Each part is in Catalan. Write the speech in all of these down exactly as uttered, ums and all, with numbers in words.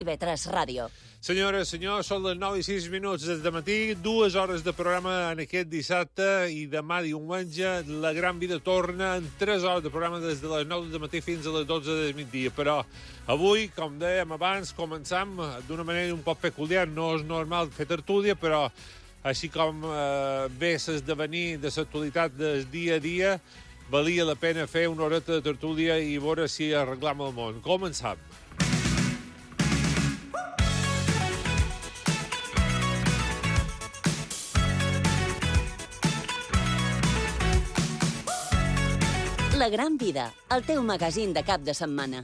I V tres Ràdio. Senyores, senyors, són les nou i sis minuts des de matí, dues hores de programa en aquest dissabte i demà diumenge La Gran Vida torna en tres hores de programa des de les nou de matí fins a les dotze del migdia. Però avui, com dèiem abans, començam d'una manera un poc peculiar. No és normal fer tertúlia, però així com eh, ve s'esdevenir de l'actualitat del dia a dia, valia la pena fer una horeta de tertúlia i veure si arreglam el món. Començam. La Gran Vida, el teu magazín de cap de setmana.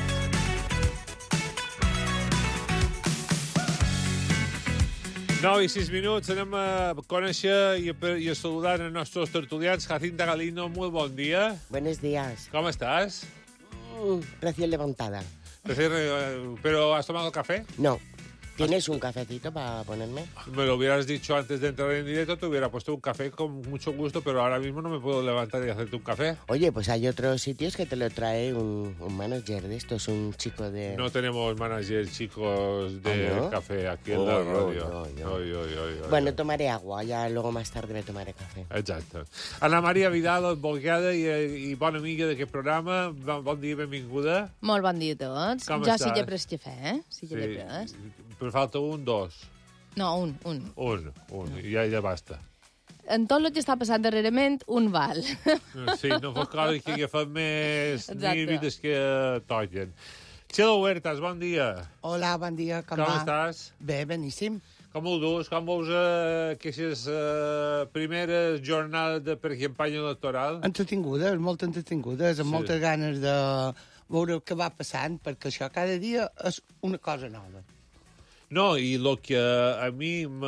Nou i sis minuts, anem a conèixer i a, i a saludar a nostres tertulians. Jacinta Galino, muy bon dia. Buenos días. ¿Cómo estás? Mm, recién levantada. Recién, eh, ¿Pero has tomado café? No. ¿Tienes un cafecito para ponerme? Me lo hubieras dicho antes de entrar en directo, te hubiera puesto un café con mucho gusto, pero ahora mismo no me puedo levantar y hacerte un café. Oye, pues hay otros sitios que te lo trae un, un manager de estos, un chico de... No tenemos manager, chicos, de ¿Ah, no? café aquí en Oh, la no, radio. no, no. Oi, oi, oi, oi, Bueno, oi. tomaré agua, ya luego más tarde me tomaré café. Exacte. Ana Maria Vidal, advocada i, i bona amiga d'aquest programa. Bon, bon dia, benvinguda. Molt bon dia a tots. Com jo estàs? sí que he pres cafè, eh? Sí que l'he pres. Però falta un, dos. No, un, un. Un, un, i ja, ja basta. En tot el que està passant darrerament, un val. Sí, no fos coses que agafem més Exacte. nívides que toquen. Txelo Huertas, bon dia. Hola, bon dia, com, Com va? estàs? Bé, beníssim. Com ho dus? Com veus eh, aquestes eh, primeres jornades de pre-campanya electoral? Entretingudes, molt entretingudes, amb Sí. moltes ganes de veure què va passant, perquè això cada dia és una cosa nova. No, i el que a mi me...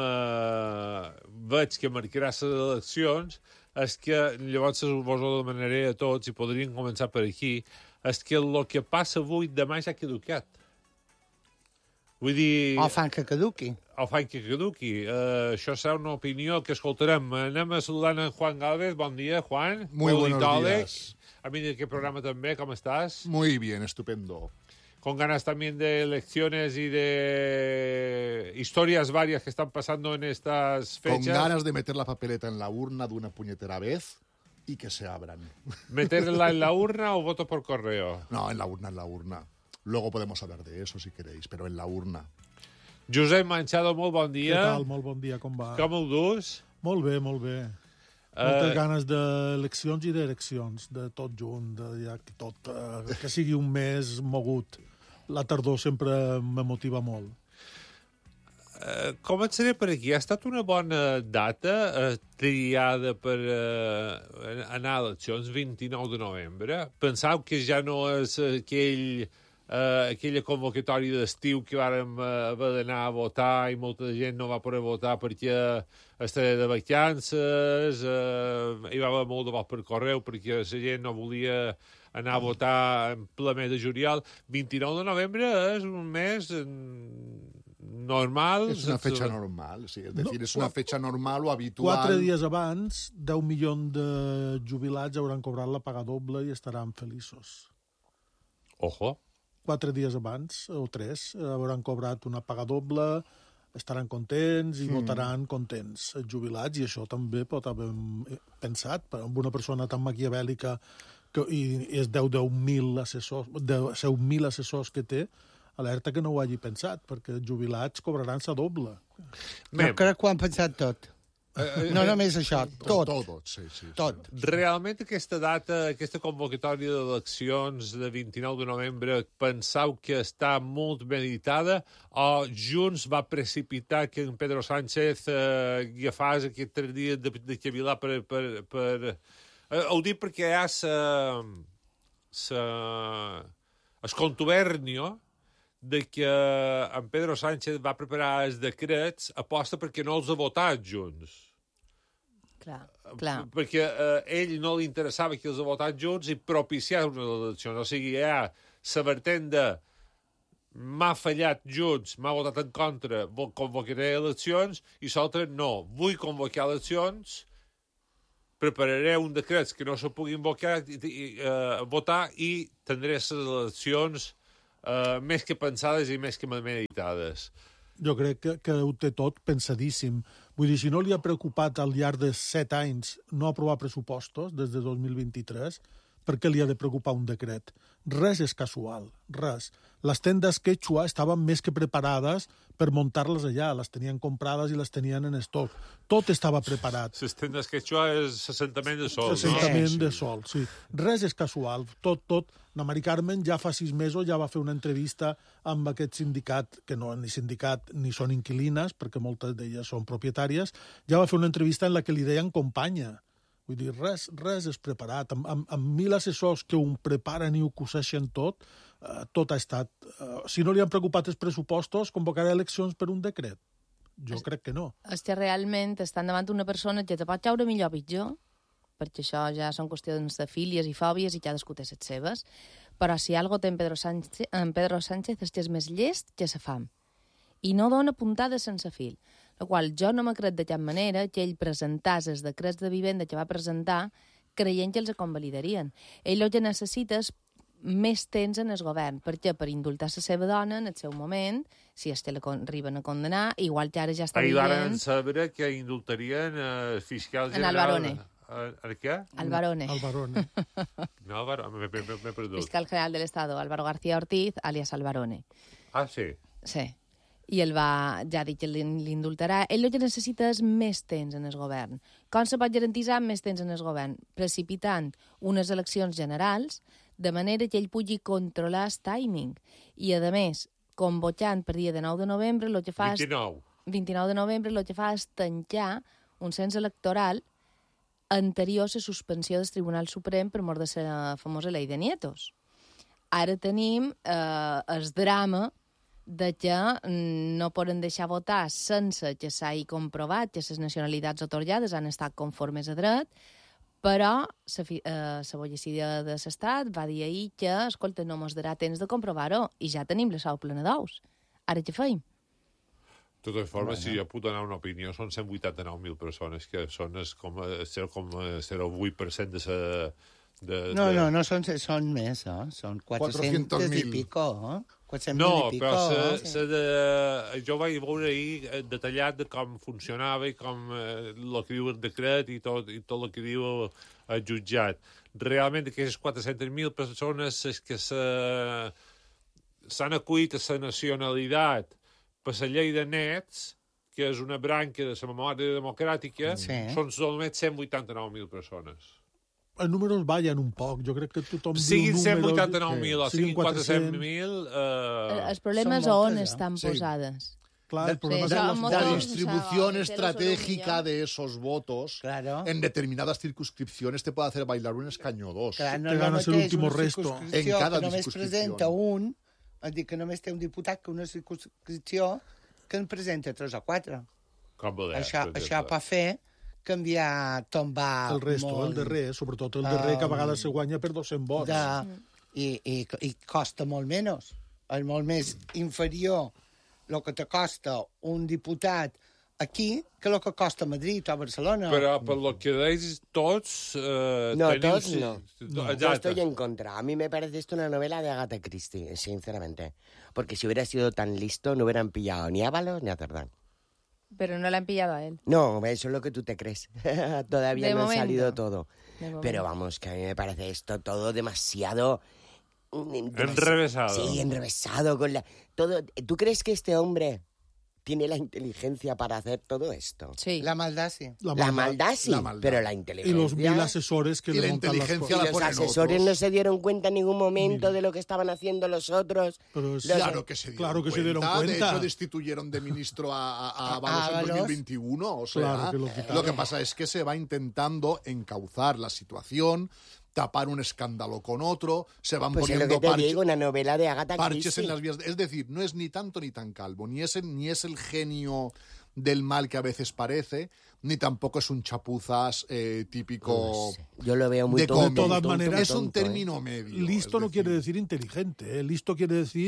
veig que marcarà les eleccions és que, llavors us ho demanaré a tots, i podríem començar per aquí, és que el que passa avui demà ja ha caducat. Vull dir... O fan que caduqui. O fan que caduqui. Uh, això serà una opinió que escoltarem. Anem a saludar en Juan Galvez. Bon dia, Juan. Muy buenos Politóleg. días. A mí de qué programa también, ¿cómo estás? Muy bien, estupendo. Con ganas también de elecciones y de historias varias que están pasando en estas fechas. Con ganas de meter la papeleta en la urna de una puñetera vez y que se abran. ¿Meterla en la urna o voto por correo? No, en la urna, en la urna. Luego podemos hablar de eso si queréis, pero en la urna. Josep Manchado, molt bon dia. Què tal? Molt bon dia, com va? Com ho dus? Molt bé, molt bé. Moltes ganes d'eleccions i d'eleccions, de tot junt, de ja que tot, eh, que sigui un mes mogut. La tardor sempre me motiva molt. Uh, començaré per aquí. Ha estat una bona data uh, triada per uh, anar a eleccions, vint-i-nou de novembre. Pensau que ja no és aquell, uh, aquella convocatòria d'estiu que vàrem uh, haver d'anar a votar i molta gent no va poder votar perquè estava de vacances, uh, hi va haver molt de vot per correu perquè la gent no volia anar a votar en ple mes de juliol. vint-i-nou de novembre és un mes normal. Es una fecha normal, sí. Es decir, no, es una fecha normal o habitual. Quatre dies abans, deu milions de jubilats hauran cobrat la paga doble i estaran feliços. Ojo. Quatre dies abans, o tres, hauran cobrat una paga doble, estaran contents i mm. votaran contents els jubilats, i això també pot haver pensat, per una persona tan maquiavèlica que, i, i és deu mil assessors, deu mil assessors que té, alerta que no ho hagi pensat, perquè els jubilats cobraran la doble. Jo crec que ho han pensat tot. No només això, tot. Tot, tot, sí, sí. Tot. Realment aquesta data, aquesta convocatòria d'eleccions de vint-i-nou de novembre, pensau que està molt meditada o Junts va precipitar que en Pedro Sánchez eh, agafàs aquests tres dies de, de cavilar per... per, per... Eh, ho dic perquè hi ha sa, sa, el contubernio de que en Pedro Sánchez va preparar els decrets aposta perquè no els ha votat Junts. Clar, clar. Perquè eh, ell no li interessava que els ha votat Junts i propiciar unes eleccions. O sigui, hi ha la vertent de m'ha fallat Junts, m'ha votat en contra, convocaré eleccions, i l'altre no, vull convocar eleccions, prepararé un decret que no se pugui invocar, i, i, uh, votar i tindré les eleccions uh, més que pensades i més que meditades. Jo crec que, que ho té tot pensadíssim. Vull dir, si no li ha preocupat al llarg de set anys no aprovar pressupostos des de dos mil vint-i-tres, per què li ha de preocupar un decret? Res és casual, res. Les tendes Quechua estaven més que preparades per muntar-les allà. Les tenien comprades i les tenien en estoc. Tot estava preparat. Les tendes Quechua és assentament de sol, Assentament no? de sol, sí. Res és casual. Tot, tot. La Mari Carmen ja fa sis mesos ja va fer una entrevista amb aquest sindicat, que no és ni sindicat ni són inquilines, perquè moltes d'elles són propietàries, ja va fer una entrevista en la que li deien companya. Vull dir, res, res és preparat. Amb, amb, amb mil assessors que ho preparen i ho coseixen tot, eh, tot ha estat... Eh, si no li han preocupat els pressupostos, convocarà eleccions per un decret. Jo es, crec que no. És que realment estan davant una persona que te pot caure millor o pitjor, perquè això ja són qüestions de fílies i fòbies i cadascú té les seves, però si algo té en Pedro Sánchez, en Pedro Sánchez és que és més llest que sa fam. I no dona puntades sense fil. La qual jo no m'he crec de cap manera que ell presentàs els decrets de vivenda que va presentar creient que els convalidarien. Ell el que necessita és més temps en el govern. Per què? Per indultar la seva dona en el seu moment, si es te la arriben a condenar, igual que ara ja està dient... Ahir varen dient... saber que indultarien el fiscal general... En Albarone. ¿El qué? Albarone. Albarone. No, Albarone, me, me, me he perdut. Fiscal general del Estado, Álvaro García Ortiz, alias Albarone. Ah, sí? Sí. I ell va, ja ha dit que l'indultarà. Ell el que necessita és més temps en el govern. Com se pot garantir més temps en el govern? Precipitant unes eleccions generals, de manera que ell pugui controlar el timing. I, a més, convocant per dia de nou de novembre, el que fa és... vint-i-nou. vint-i-nou de novembre, el que fa és tancar un cens electoral anterior a la suspensió del Tribunal Suprem per mort de la famosa llei de Nietos. Ara tenim eh, el drama de que no poden deixar votar sense que s'hagi comprovat que les nacionalitats atorgades han estat conformes a dret, però la eh, policia de l'Estat va dir ahir que, escolta, no mos darà temps de comprovar-ho i ja tenim la sau plena d'ous. Ara què feim? De totes formes, bueno. Si jo puc donar una opinió, són cent vuitanta-nou mil persones, que són el zero coma zero vuit per cent de la... De, no, de... no, no són, són més, eh? Són quatre-cents i pico, eh? quatre-cents no, i pico. però se, eh? se de... jo vaig veure ahir detallat de com funcionava i com eh, el que diu el decret i tot, i tot el que diu el, el jutjat. Realment, aquestes quatre-centes mil persones és que s'han acollit a la nacionalitat per la llei de nets, que és una branca de la memòria democràtica, sí. Són només cent vuitanta-nou mil persones. Els números ballen un poc. Jo crec que tothom siguin diu números... cent vuitanta-nou mil o siguin siguin quatre-cents mil... Eh... El problema és on estan sí. posades. Claro, el problema sí, es la, la distribución estratégica de esos votos claro. En determinadas circunscripciones te puede hacer bailar un escaño o dos. Claro, no, te no ganas el último resto. En cada que només circunscripció. Presenta un, és dir, que només té un diputat que una circunscripció que en presenta tres o quatre. Com poder, això, això pot fer canviar, tombar... El resto, molt, el darrer, sobretot el darrer, um, que a vegades se guanya per dos-cents vots. De, i, i, I costa molt menys. És molt més inferior el que te costa un diputat aquí que el que costa a Madrid o a Barcelona. Però per lo que deis tots... Eh, no, teniu... tots no. no. Yo estoy en contra. A mí me parece esto una novela de Agatha Christie, sinceramente. Porque si hubiera sido tan listo, no hubieran pillado ni a Ábalos ni a Cerdán. Pero no la han pillado a él. No, eso es lo que tú te crees. Todavía de no momento. ha salido todo. Pero vamos, que a mí me parece esto todo demasiado... demasiado enrevesado. Sí, enrevesado. Con la... todo. ¿Tú crees que este hombre tiene la inteligencia para hacer todo esto? Sí. La maldad sí. La maldad, la maldad sí, la maldad. Pero la inteligencia... Y los mil asesores que y le la montan inteligencia las cosas. la Y los asesores otros. no se dieron cuenta en ningún momento Mira. de lo que estaban haciendo los otros. Pero es... los... Claro que se dieron claro que cuenta. se dieron cuenta. De hecho, destituyeron de ministro a, a, a Ábalos en dos mil veintiuno. O sea, claro que lo, lo que pasa es que se va intentando encauzar la situación, tapar un escándalo con otro, se van pues poniendo es lo que te parches, digo, una novela de Agatha parches Christie. en las vías. Es decir, no es ni tanto ni tan calvo, ni es, el, ni es el genio del mal que a veces parece, ni tampoco es un chapuzas eh, típico... No sé. Yo lo veo muy de tonto, De todas tonto, maneras, es un tonto, término ¿eh? medio. Listo es no decir... quiere decir inteligente. ¿eh? Listo quiere decir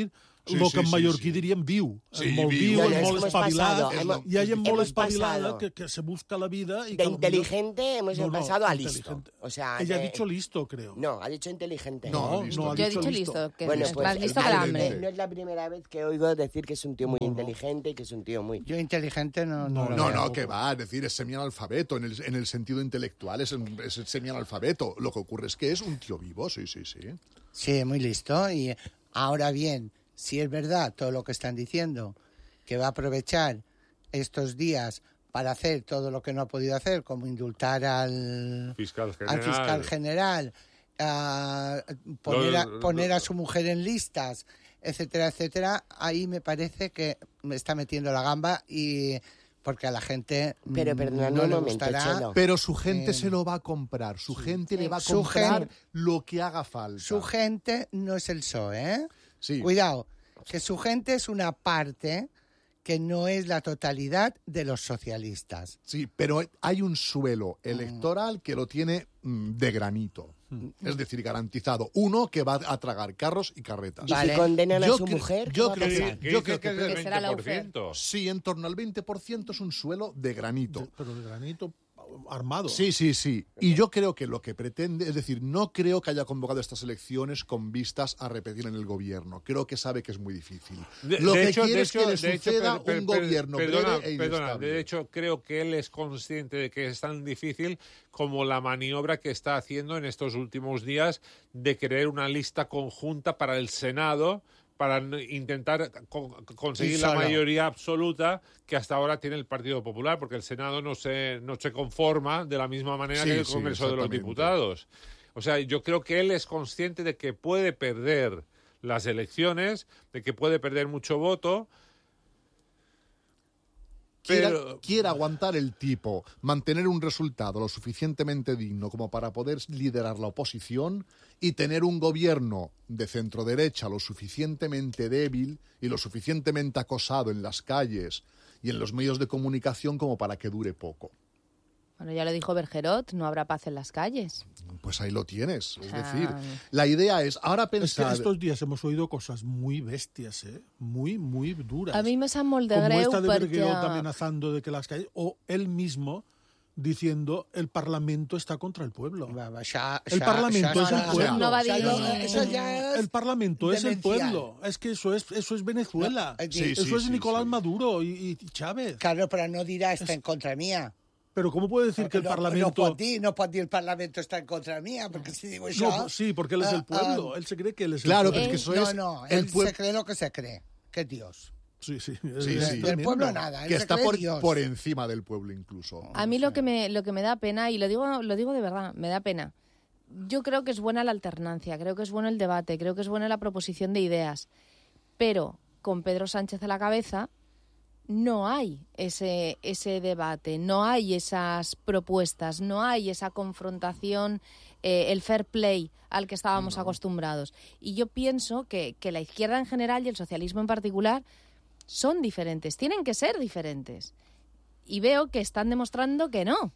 Sí, el sí, que en sí, mallorquí sí. diríem viu. Sí, és molt viu. viu, No, és no, molt hemos espavilat. pasado, És hemos- hi ha gent hemos molt espavilada pasado. que, que se busca la vida y De que a lo mejor- inteligente hemos No, no, pasado a listo. inteligente. O sea, Ella ha de- dicho listo, creo. No, ha dicho inteligente. No, No, listo. no ha Yo he dicho dicho listo. listo, que Bueno, es pues más listo que el inteligente. hambre. no es la primera vez que oigo decir que es un tío muy No, no. inteligente y que es un tío muy... Yo inteligente no... No, No, lo No, veo. no, que va, es decir, es semianalfabeto, en el, en el sentido intelectual es, es semianalfabeto. Lo que ocurre es que es un tío vivo, sí, sí, sí. Sí, muy listo. Y ahora bien, si es verdad todo lo que están diciendo, que va a aprovechar estos días para hacer todo lo que no ha podido hacer, como indultar al Fiscal al general. fiscal general, a poner, a, Lo- poner a lo- su mujer en listas, etcétera, etcétera, ahí me parece que me está metiendo la gamba y porque a la gente Pero mm, perdonadme no un le momento, gustará. Chelo. Pero su gente Eh, se lo va a comprar, su gente le va a Su comprar gen- lo que haga falta. Su gente no es el P S O E, ¿eh? Sí. Cuidado, que su gente es una parte que no es la totalidad de los socialistas. Sí, pero hay un suelo electoral que lo tiene mm, de granito. Es decir, garantizado. Uno que va a tragar carros y carretas. ¿Y Vale. si condenan a Yo su cre- mujer? yo ¿qué va a creo que- pasar? ¿Qué yo dice creo que es del Que será la veinte por ciento? Sí, en torno al veinte por ciento es un suelo de granito. Pero de granito armado. Sí, sí, sí. Y yo creo que lo que pretende, es decir, no creo que haya convocado estas elecciones con vistas a repetir en el gobierno. Creo que sabe que es muy difícil. De- lo de que hecho- quiere de es que hecho- le de hecho, suceda per- per- un per- gobierno perdona, breve e perdona, inestable. de hecho, creo que él es consciente de que es tan difícil como la maniobra que está haciendo en estos últimos días de crear una lista conjunta para el Senado para n- intentar co- conseguir Y la solo. mayoría absoluta que hasta ahora tiene el Partido Popular, porque el Senado no se, no se conforma de la misma manera Sí, que el sí, Congreso de los exactamente. Diputados. O sea, yo creo que él es consciente de que puede perder las elecciones, de que puede perder mucho voto. Quiera, Pero- quiera aguantar el tipo, mantener un resultado lo suficientemente digno como para poder liderar la oposición y tener un gobierno de centro derecha lo suficientemente débil y lo suficientemente acosado en las calles y en los medios de comunicación como para que dure poco. Bueno, ya lo dijo Bergerot, no habrá paz en las calles. Pues ahí lo tienes. Es Ah. decir, la idea es, ahora Es que pensar... estos días hemos oído cosas muy bestias, ¿eh? Muy, muy duras. A mí me sap molt de Como greu esta de perquè... Bergerot amenazando de que las calles... O él mismo diciendo el Parlamento está contra el pueblo. Va, va, xa- El xa- Parlamento xa- es el xa- pueblo. No va a xa- dir- no, eso ya es El Parlamento es el demencial. pueblo. Es que eso es, eso es Venezuela. No, Sí, eso sí, es sí, Nicolás sí. Maduro y, y Chávez. Claro, pero no dirá está en contra mía. Pero ¿cómo puede decir que el no, Parlamento... No pot dir, no pot dir el Parlamento está en contra mía, porque si digo això... No, sí, porque él es el ah, pueblo. ah, él se cree que él es Claro, el pero pueblo. es que eso no, es... no, el él pue- se cree lo que se cree, que es Dios. Sí, sí. Sí, es sí. Del tremendo. pueblo nada, él que se está cree por, Dios. por encima del pueblo incluso. A mí lo que me lo que me da pena, y lo digo lo digo de verdad, me da pena. Yo creo que es buena la alternancia, creo que es bueno el debate, creo que es buena la proposición de ideas, pero con Pedro Sánchez a la cabeza no hay ese ese debate, no hay esas propuestas, no hay esa confrontación, eh, el fair play al que estábamos No. acostumbrados. Y yo pienso que, que la izquierda en general y el socialismo en particular son diferentes, tienen que ser diferentes. Y veo que están demostrando que no.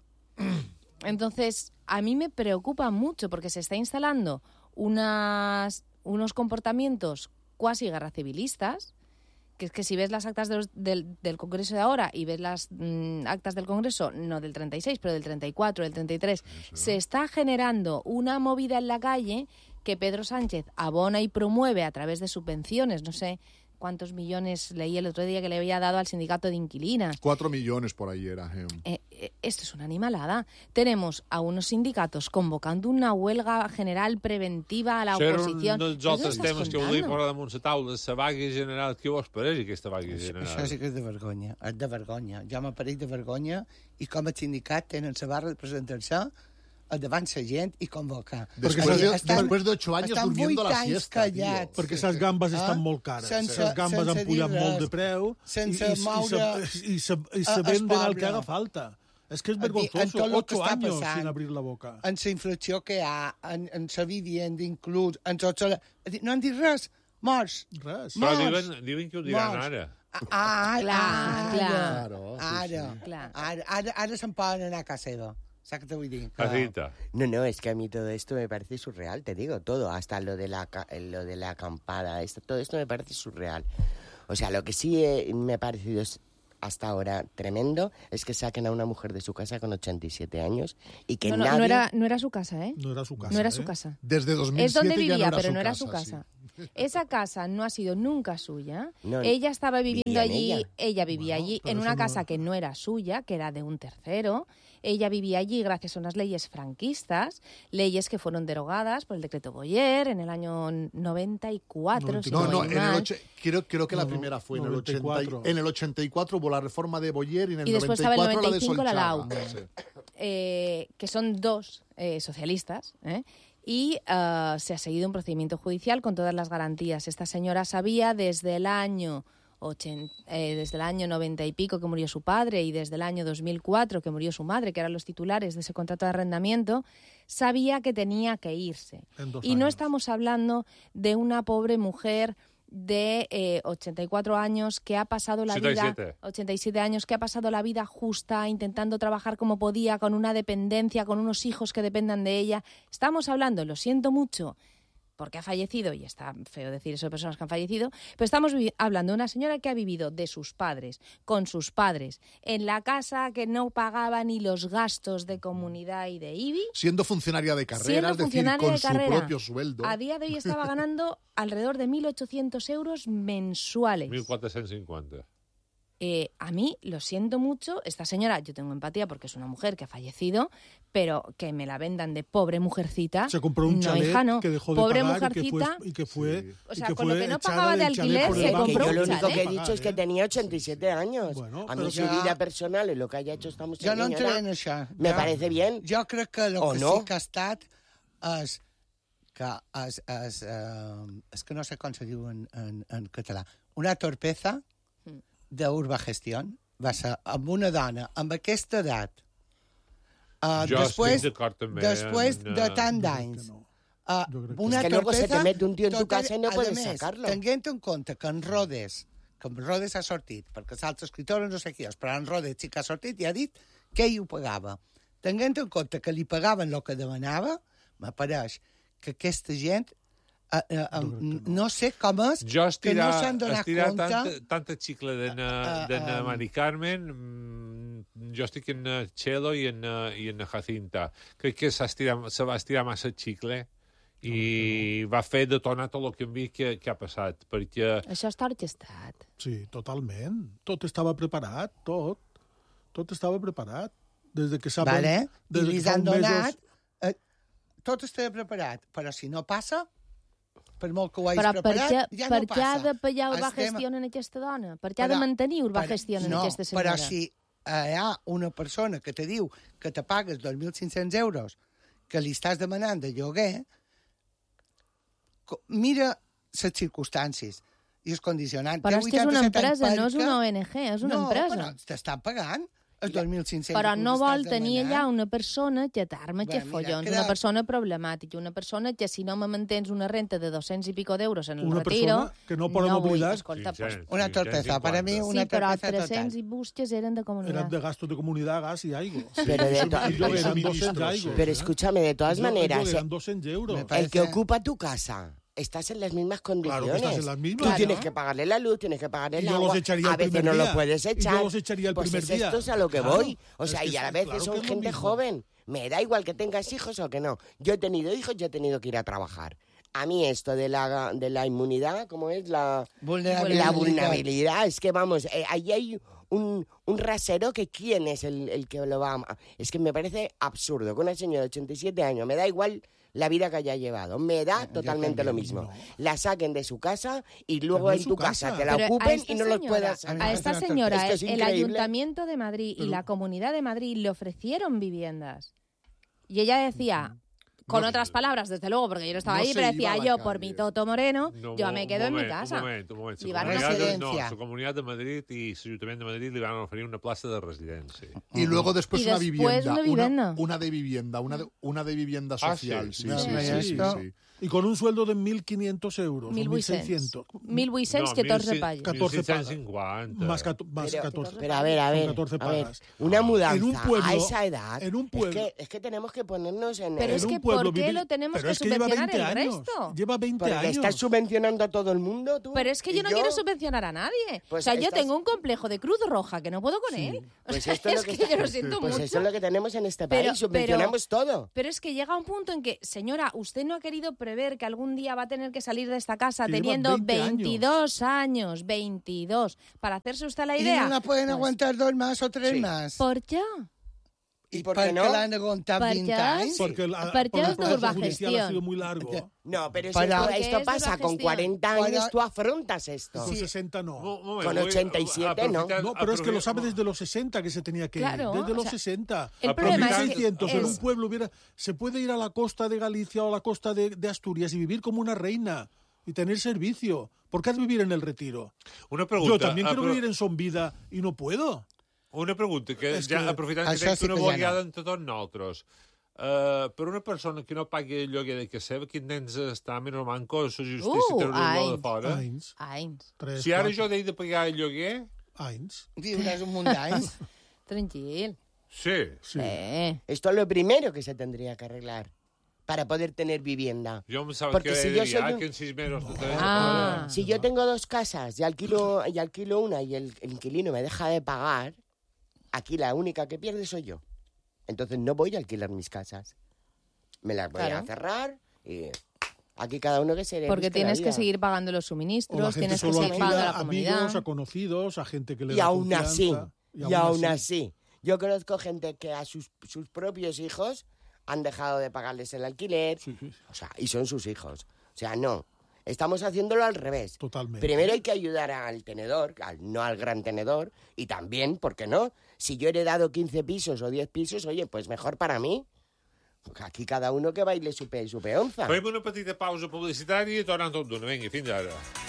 Entonces, a mí me preocupa mucho porque se está instalando unas, unos comportamientos cuasi guerra civilistas, que es que si ves las actas de los- del, del Congreso de ahora y ves las mm, actas del Congreso, no del treinta y seis, pero del treinta y cuatro, del treinta y tres, se está generando una movida en la calle que Pedro Sánchez abona y promueve a través de subvenciones, no sé cuántos millones leí el otro día que le había dado al sindicato de inquilinas. Cuatro millones por ahí era. eh. Eh, eh, esto es una animalada. Tenemos a unos sindicatos convocando una huelga general preventiva a la Això era oposición. un dels ¿Qué altres estás temes que contando? volia posar damunt la taula, la vaga general. Què vos pareix, aquesta vaga general? Això sí que és de vergonya, és de vergonya. Jo m'apareix de vergonya i com a sindicat tenen la barra de presentar-se davant la gent i convocar. Después Perquè de, estan- después de ocho años estan durmiendo vuit la anys siesta, tío. callats. Perquè les gambes Ah, estan molt cares. sense- les gambes sense han pujat dir molt de res, preu sense i, i, moure i, se, i, se, i a- se el venden el poble. que haga falta. Es que es En vergonzoso. tot lo que Ocho està años passant. sin abrir la boca. en la inflació que hi ha, en, en la vivienda inclús, en tot la... No han dit res, morts. Res. Però Morts. diuen, diuen que ho diran Morts. ara. Ah, Clar, ara, clar. Claro, sí, Ara, sí. Clar. ara, ara, ara se'n poden anar a casa seva. ¿Sabes qué te voy a decir? Jacinta. No, no, es que a mí todo esto me parece surreal, te digo, todo, hasta lo de la, ca- lo de la acampada, esto, todo esto me parece surreal. O sea, lo que sí eh, me ha parecido es- hasta ahora tremendo es que saquen a una mujer de su casa con ochenta y siete años y que No, no, nadie... no, era, no era su casa, ¿eh? No era su casa. No era ¿eh? su casa. Desde dos mil Es siete donde vivía, ya no era pero su no era casa, su sí. casa. Esa casa no ha sido nunca suya. No, ella estaba viviendo vivía en allí, ella. ella, vivía Bueno, allí pero en eso una no- casa que no era suya, que era de un tercero. Ella vivía allí gracias a unas leyes franquistas, leyes que fueron derogadas por el decreto Boyer en el año noventa y cuatro. si No, no, voy en el mal. ocho- creo, creo que la No, no, primera fue en el, noventa y ochenta y, cuatro. en el ochenta y cuatro hubo la reforma de Boyer y en el Y después noventa y cuatro estaba el noventa y cinco la de Lau. Solchaga. Sí. eh, que son dos eh, socialistas, ¿eh? y uh, se ha seguido un procedimiento judicial con todas las garantías. Esta señora sabía desde el año ochenta, eh, desde el año noventa y pico que murió su padre y desde el año dos mil cuatro que murió su madre, que eran los titulares de ese contrato de arrendamiento, sabía que tenía que irse. En dos Y no años. estamos hablando de una pobre mujer de eh, ochenta y cuatro años que ha pasado la ochenta y vida siete. ochenta y siete años que ha pasado la vida justa intentando trabajar como podía con una dependencia, con unos hijos que dependan de ella. Estamos hablando, lo siento mucho, porque ha fallecido, y está feo decir eso de personas que han fallecido, pero estamos vi- hablando de una señora que ha vivido de sus padres, con sus padres, en la casa que no pagaba ni los gastos de comunidad y de I B I, Siendo funcionaria de carrera, siendo es decir, funcionaria con de su carrera. propio sueldo. A día de hoy estaba ganando alrededor de mil ochocientos euros mensuales. mil cuatrocientos cincuenta. Eh, a mí, lo siento mucho, esta señora, yo tengo empatía porque es una mujer que ha fallecido, pero que me la vendan de pobre mujercita. Se compró un no, chalet hija, no. que dejó de pobre pagar y que mujercita. fue, y que fue, Sí. O y sea, que con lo fue que no echada pagaba de del chalet alquiler, por se el Que banco. compró yo un lo único chalet. que he Pagar, dicho es que ¿eh? tenía ochenta y siete años. Bueno, a mí pero su ja- vida personal y lo que haya hecho esta mujer Jo no entraré en això. me Jo- parece bien. Jo crec que el O que no? sí que ha estat és que és, és, eh, és que no sé com se diu en, en, en català. Una torpeza d'urbagestión va ser amb una dona amb aquesta edat, uh, Jo després, estic d'acord també després en, de eh, tant Jo crec d'anys. que no. Uh, Jo crec que una Es que luego se te torpeza mete un tío en tu total- casa y no a puedes més, sacarlo. Tenint en compte que en Rodes, que en Rodes ha sortit, perquè l'altre escriptor no sé qui és, però en Rodes sí que ha sortit i ha dit que ell ho pagava. Tenint en compte que li pagaven el que demanava, m'apareix que aquesta gent eh, eh, no. no sé com és Jo que no estirar, s'han donat estirar compte. tanta, tanta xicle de na, Ah, de na ah, Mari Carmen, mm, jo estic en eh, Chelo i en, eh, i en Jacinta. Crec que s'ha estirat, se va estirar massa xicle i va fer detonar tot el canvi que, que ha passat, perquè Això està orquestat. Sí, totalment. Tot estava preparat, tot. Tot estava preparat. Des de que saben... Vale? I des de li que fa han uns donat... mesos- Eh, tot està preparat, però si no passa, per molt que ho hagis Però per preparat, què, ja per no què passa. ha de pagar Estem- Urbagestión en aquesta dona? Per què ha de Però- mantenir però- Urbagestión en no, aquesta senyora? però si eh, hi ha una persona que te diu que te pagues dos mil cinc-cents euros que li estàs demanant de lloguer, co- mira les circumstàncies i els condicionants. Però Té és que és una vuitanta-set anys empresa, no és perquè- una O N G, és una no, empresa. però t'estan pagant els dos mil cinc-cents Però que no us vol estàs tenir demanant. allà una persona que t'arma, que Bé, mira, follons, crec- una persona problemàtica, una persona que si no me mantens una renta de dos-cents i pico d'euros en el Una retiro... persona que no podem vull, oblidar- escolta, pues, cinc-cents, Una torpeza, para mí cinquanta. una sí, però torpeza tres-cents total. i busques eren de Eran comunitat. de gasto de comunidad, gas y algo. Pero de to- Y yo pero- eran doscientos algo. Pero escúchame, de todas Yo- maneras, yo eh, eran doscientos euros. Me parece- el que ocupa tu casa, estás en las mismas condiciones. Claro que estás en las mismas. Tú Claro. tienes que pagarle la luz, tienes que pagarle el Y yo agua. los echaría a el veces primer no día. lo puedes Y yo echar. los echaría el pues primer es día. esto es a lo que Claro. voy. O Es sea, que y a sí, la vez claro son que es lo gente mismo. joven. Me da igual que tengas hijos o que no. Yo he tenido hijos, yo he tenido que ir a trabajar. A mí esto de la, de la inmunidad, ¿cómo es? La, Vulnerabilidad. la vulnerabilidad. Es que, vamos, eh, ahí hay un, un rasero que quién es el, el que lo va a... Es que me parece absurdo que una señora de ochenta y siete años, me da igual la vida que haya llevado, me da totalmente lo también, mismo. no. La saquen de su casa y luego no es en su tu casa. casa te la Pero a ocupen esta y no los señora- puedas... A mí me A parece esta una señora, Esto es el, el increíble. Ayuntamiento de Madrid y la Comunidad de Madrid le ofrecieron viviendas. Y ella decía, con No, otras palabras, desde luego, porque yo no estaba no ahí, se pero iba decía a la yo, calle. por mi Toto Moreno, No, yo un me quedo en mi moment, casa. Un moment, un moment. Li La van Comunitat de, no, Residència. la Comunitat de Madrid i l'Ajuntament de Madrid li van oferir una plaça de residència. Y luego después Y una después vivienda. una vivienda. Una, una de vivienda, una de, una de vivienda Ah, social. sí. sí, No, sí, no, sí, ya sí, esto- sí. Y con un sueldo de mil quinientos euros. mil vuit-cents. mil vuit-cents, No, catorze mil pagues. catorze mil sis-cents cinquanta. Más, cato- más Pero, catorce. pero a ver, a ver, catorce a ver, pagas. una mudanza En un pueblo- a esa edad, en un pueblo- es, que, es que tenemos que ponernos en Pero el... es En que un pueblo ¿por qué vivir- lo tenemos pero que es que lleva subvencionar veinte el años. resto? Lleva veinte Porque años. estás subvencionando a todo el mundo, tú. Pero es que y yo no quiero subvencionar a nadie. Pues o sea, yo estás- tengo un complejo de Cruz Roja que no puedo con él. O Pues sea, esto es es lo que que está- yo lo siento Pues mucho. eso es lo que tenemos en este Pero- país, subvencionamos todo. Pero es que llega un punto en que, señora, usted no ha querido prever que algún día va a tener que salir de esta casa Que lleva teniendo veinte años. veintidós años, veintidós, para hacerse usted la ¿Y idea. no la pueden Pues, aguantar dos más o tres Sí. más? ¿Por qué? ¿Y ¿Y por por qué qué no? l'han aguantat Per vint què? anys? Porque, la, Porque porque el es proceso durva judicial ha gestión. sido muy largo. No, pero si Para- esto, Porque esto es pasa, una con gestión. cuarenta años Para- tú afrontas esto. Con sesenta no. Un moment, Con vull- ochenta y siete, ¿no? aprofitant- No, pero es que lo sabe aprofitant- desde los sesenta que se tenía que ir. Claro, Desde o los sea, sesenta. el A problema es que mil seiscientos en es- un pueblo hubiera... Se puede ir a la costa de Galicia o a la costa de, de Asturias y vivir como una reina y tener servicio. ¿Por qué has de vivir en el Retiro? Una pregunta. Yo también quiero apro- vivir en Son Vida y no puedo. Una pregunta, que És ja que aprofitant que això tens sí una que ja boiada no. entre tots nosaltres, uh, per una persona que no pagui el lloguer de casa seva, quin temps està més o manco a la justícia Uh, treure-lo de anys. fora? Anys. Anys. Tres, Si ara quatre, jo he de pagar el lloguer, anys. Viuràs un munt d'anys. Tranquil. sí. Sí. Eh. Esto es lo primero que se tendría que arreglar para poder tener vivienda. Jo em pensava Porque que si era yo soy ja un- que en sis mesos te tens Ah. Si yo tengo dos casas y alquilo, y alquilo una y el, el inquilino me deja de pagar, aquí la única que pierde soy yo. Entonces no voy a alquilar mis casas. Me las voy Claro. a cerrar y aquí cada uno que se le Porque busque la tienes que vida. seguir pagando los O la suministros, gente tienes que solo seguir pagando alquila la a amigos, comunidad. a conocidos, a gente que le Y da aún así, confianza. y aún así, yo conozco gente que a sus, sus propios hijos han dejado de pagarles el alquiler, Sí, sí, o sea, y son sus hijos. O sea, no, estamos haciéndolo al revés. totalmente. Primero hay que ayudar al tenedor, al, no al gran tenedor, y también, ¿por qué no? Si yo he heredado quince pisos o diez pisos, oye, pues mejor para mí. Aquí cada uno que baile su, pe, su peonza. Fem una petita pausa publicitària i tornem tot d'una. Vinga, fins ara.